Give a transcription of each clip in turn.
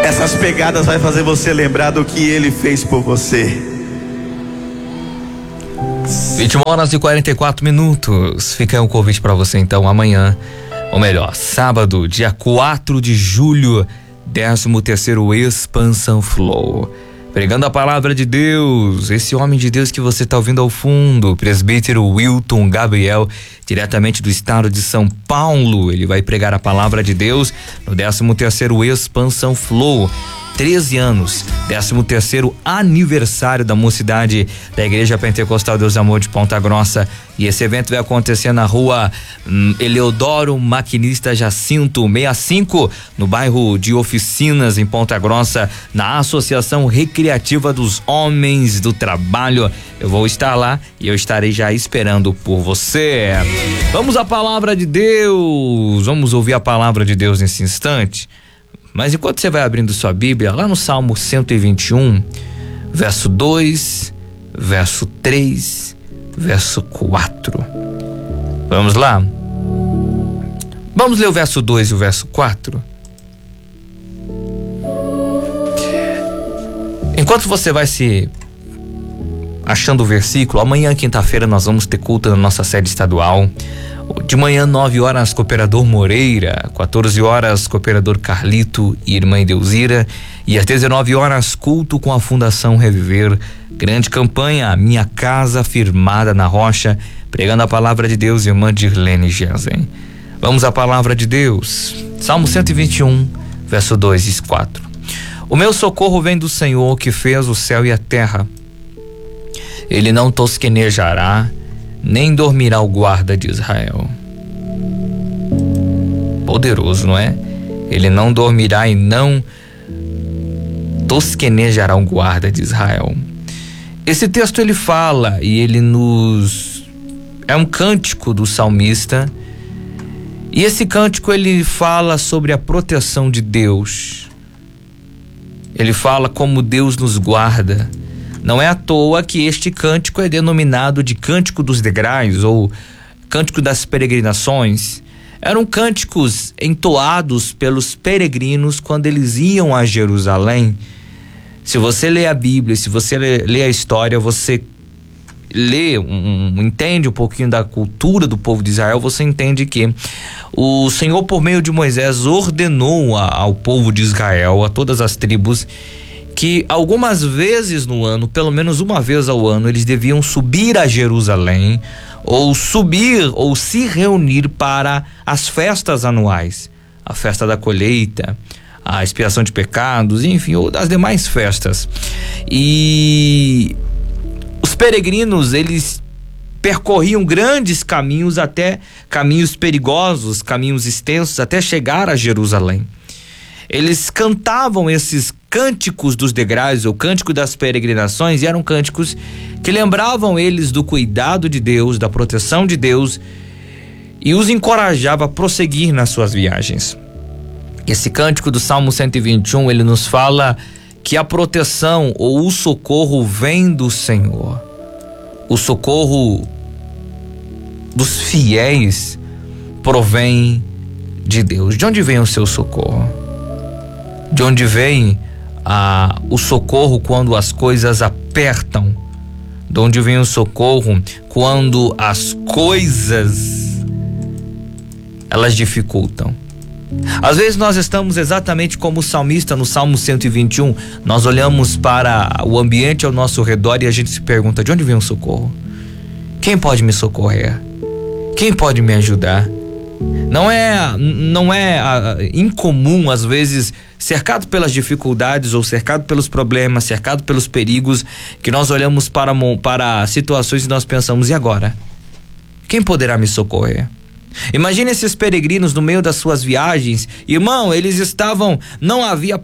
Essas pegadas vai fazer você lembrar do que Ele fez por você. 21h44. Fica aí um convite para você então amanhã, ou melhor, sábado, dia 4 de julho, 13º Expansão Flow. Pregando a palavra de Deus, esse homem de Deus que você está ouvindo ao fundo, presbítero Wilton Gabriel, diretamente do estado de São Paulo. Ele vai pregar a palavra de Deus no 13º Expansão Flow. 13 anos, 13º aniversário da mocidade da Igreja Pentecostal Deus Amor de Ponta Grossa. E esse evento vai acontecer na rua Eleodoro Maquinista Jacinto 65, no bairro de Oficinas, em Ponta Grossa, na Associação Recreativa dos Homens do Trabalho. Eu vou estar lá e eu estarei já esperando por você. Vamos à palavra de Deus, vamos ouvir a palavra de Deus nesse instante. Mas enquanto você vai abrindo sua Bíblia, lá no Salmo 121, verso 2, verso 3, verso 4. Vamos lá? Vamos ler o verso 2 e o verso 4? Enquanto você vai se achando o versículo, amanhã, quinta-feira, nós vamos ter culto na nossa sede estadual. De manhã, 9 horas, Cooperador Moreira, 14 horas, Cooperador Carlito e Irmã Edeuzira, e às 19 horas, culto com a Fundação Reviver. Grande campanha, Minha Casa Firmada na Rocha, pregando a palavra de Deus, irmã Dirlene Gersen. Vamos à palavra de Deus. Salmo 121, verso 2 e 4. O meu socorro vem do Senhor, que fez o céu e a terra. Ele não tosquenejará, nem dormirá o guarda de Israel. Poderoso, não é? Ele não dormirá e não tosquenejará o guarda de Israel. Esse texto ele fala e ele é um cântico do salmista, e esse cântico ele fala sobre a proteção de Deus. Ele fala como Deus nos guarda. Não é à toa que este cântico é denominado de Cântico dos Degraus ou Cântico das Peregrinações. Eram cânticos entoados pelos peregrinos quando eles iam a Jerusalém. Se você lê a Bíblia, se você lê a história, você entende um pouquinho da cultura do povo de Israel, você entende que o Senhor, por meio de Moisés, ordenou ao povo de Israel, a todas as tribos, que algumas vezes no ano, pelo menos uma vez ao ano, eles deviam subir a Jerusalém, ou se reunir para as festas anuais, a festa da colheita, a expiação de pecados, enfim, ou das demais festas. E os peregrinos, eles percorriam grandes caminhos, até caminhos perigosos, caminhos extensos, até chegar a Jerusalém. Eles cantavam esses cânticos dos degraus, ou cântico das peregrinações, e eram cânticos que lembravam eles do cuidado de Deus, da proteção de Deus, e os encorajava a prosseguir nas suas viagens. Esse cântico do Salmo 121, ele nos fala que a proteção ou o socorro vem do Senhor. O socorro dos fiéis provém de Deus. De onde vem o seu socorro? De onde vem o socorro quando as coisas apertam? De onde vem o socorro quando as coisas elas dificultam? Às vezes nós estamos exatamente como o salmista no Salmo 121, nós olhamos para o ambiente ao nosso redor e a gente se pergunta: de onde vem o socorro? Quem pode me socorrer? Quem pode me ajudar? Não é incomum, às vezes, cercado pelas dificuldades ou cercado pelos problemas, cercado pelos perigos, que nós olhamos para situações e nós pensamos: e agora? Quem poderá me socorrer? Imagine esses peregrinos no meio das suas viagens, irmão, eles estavam, não havia,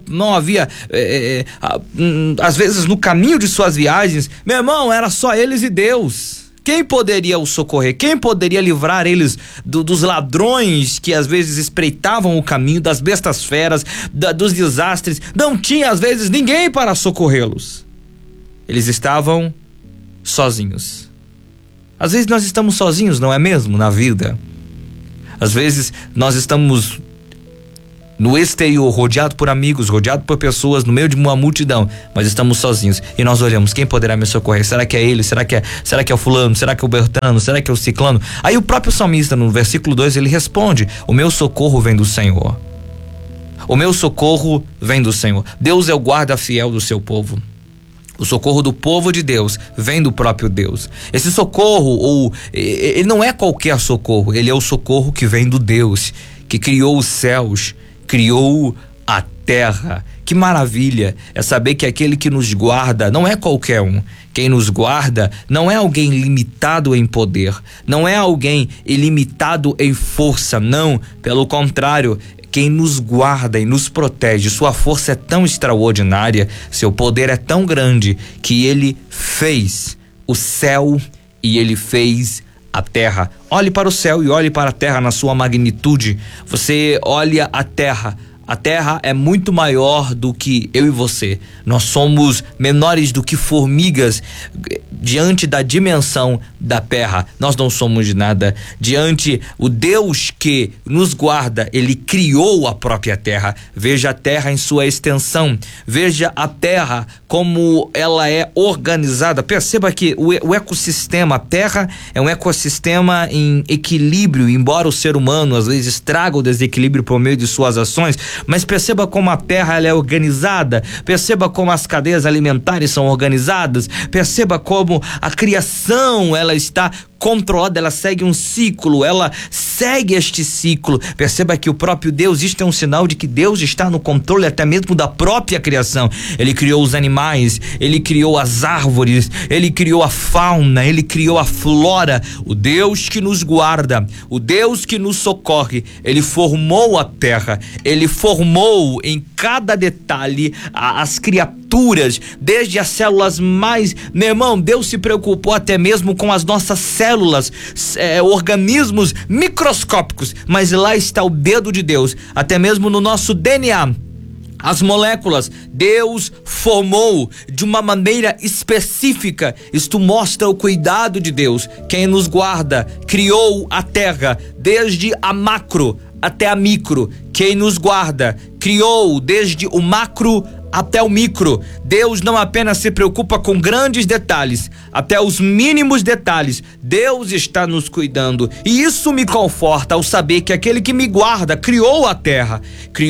às vezes no caminho de suas viagens, meu irmão, era só eles e Deus. Quem poderia os socorrer? Quem poderia livrar eles dos ladrões que às vezes espreitavam o caminho, das bestas feras, dos desastres? Não tinha às vezes ninguém para socorrê-los. Eles estavam sozinhos. Às vezes nós estamos sozinhos, não é mesmo, na vida? Às vezes nós estamos no exterior, rodeado por amigos, rodeado por pessoas, no meio de uma multidão, mas estamos sozinhos e nós olhamos, quem poderá me socorrer? Será que é ele? Será que é o fulano? Será que é o Bertano? Será que é o ciclano? Aí o próprio salmista, no versículo 2, ele responde: o meu socorro vem do Senhor. O meu socorro vem do Senhor. Deus é o guarda fiel do seu povo. O socorro do povo de Deus vem do próprio Deus. Esse socorro, ele não é qualquer socorro, ele é o socorro que vem do Deus, que criou os céus, criou a terra. Que maravilha é saber que aquele que nos guarda não é qualquer um. Quem nos guarda não é alguém limitado em poder, não é alguém ilimitado em força, não, pelo contrário. Quem nos guarda e nos protege, sua força é tão extraordinária, seu poder é tão grande, que ele fez o céu e ele fez a terra. Olhe para o céu e olhe para a terra na sua magnitude. Você olha a terra é muito maior do que eu e você. Nós somos menores do que formigas diante da dimensão da terra. Nós não somos nada diante o Deus que nos guarda. Ele criou a própria terra. Veja a terra em sua extensão. Veja a terra como ela é organizada. Perceba que o ecossistema, a terra é um ecossistema em equilíbrio, embora o ser humano às vezes traga o desequilíbrio por meio de suas ações. Mas perceba como a terra ela é organizada, perceba como as cadeias alimentares são organizadas, perceba como a criação ela está controlada, ela segue um ciclo, ela segue este ciclo. Perceba que o próprio Deus, isto é um sinal de que Deus está no controle até mesmo da própria criação. Ele criou os animais, ele criou as árvores, ele criou a fauna, ele criou a flora. O Deus que nos guarda, o Deus que nos socorre, ele formou a terra, ele formou em cada detalhe as criaturas, desde as células mais... Meu irmão, Deus se preocupou até mesmo com as nossas células, organismos microscópicos, mas lá está o dedo de Deus, até mesmo no nosso DNA. As moléculas, Deus formou de uma maneira específica. Isto mostra o cuidado de Deus. Quem nos guarda, criou a terra, desde a macro até a micro. Quem nos guarda, criou desde o macro até o micro. Deus não apenas se preocupa com grandes detalhes, até os mínimos detalhes, Deus está nos cuidando. E isso me conforta ao saber que aquele que me guarda criou a terra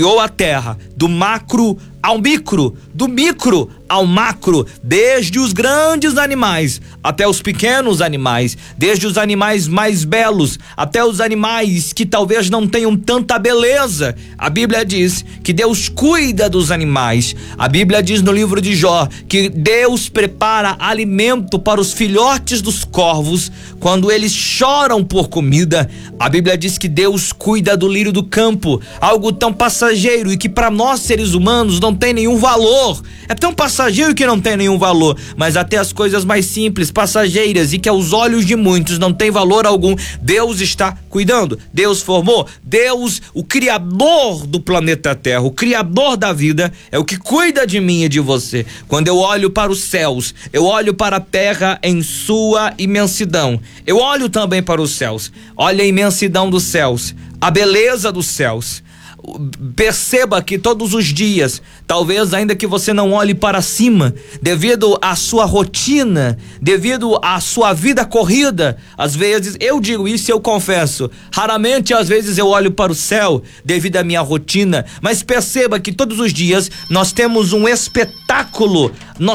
do macro ao micro, do micro ao macro, desde os grandes animais até os pequenos animais, desde os animais mais belos até os animais que talvez não tenham tanta beleza. A Bíblia diz que Deus cuida dos animais. A Bíblia diz no livro de Jó que Deus prepara alimento para os filhotes dos corvos quando eles choram por comida. A Bíblia diz que Deus cuida do lírio do campo, algo tão passageiro e que para nós seres humanos não tem nenhum valor. É tão passageiro que não tem nenhum valor, mas até as coisas mais simples, passageiras e que aos olhos de muitos não tem valor algum, Deus está cuidando. Deus formou. Deus, o criador do planeta Terra, o criador da vida, é o que cuida de mim e de você. Quando eu olho para os céus, eu olho para a terra em sua imensidão. Eu olho também para os céus. Olha a imensidão dos céus, a beleza dos céus. Perceba que todos os dias, talvez ainda que você não olhe para cima, devido à sua rotina, devido à sua vida corrida, às vezes, eu digo isso e eu confesso, raramente às vezes eu olho para o céu devido à minha rotina, mas perceba que todos os dias nós temos um espetáculo,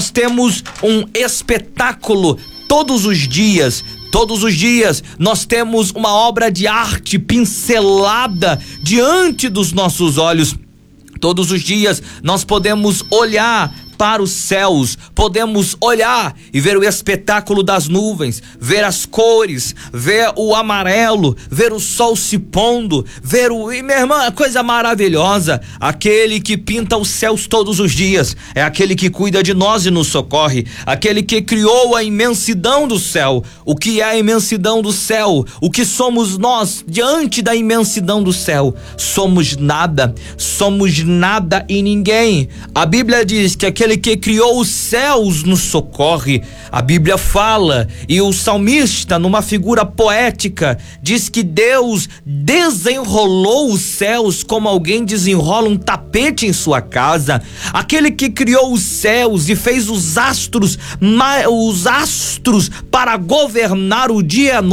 todos os dias nós temos uma obra de arte pincelada diante dos nossos olhos. Todos os dias nós podemos olhar para os céus, podemos olhar e ver o espetáculo das nuvens, ver as cores, ver o amarelo, ver o sol se pondo, e minha irmã, coisa maravilhosa. Aquele que pinta os céus todos os dias é aquele que cuida de nós e nos socorre, aquele que criou a imensidão do céu. O que é a imensidão do céu? O que somos nós diante da imensidão do céu? Somos nada e ninguém. A Bíblia diz que aquele aquele que criou os céus nos socorre. A Bíblia fala, e o salmista, numa figura poética, diz que Deus desenrolou os céus como alguém desenrola um tapete em sua casa. Aquele que criou os céus e fez os astros para governar o dia e a noite,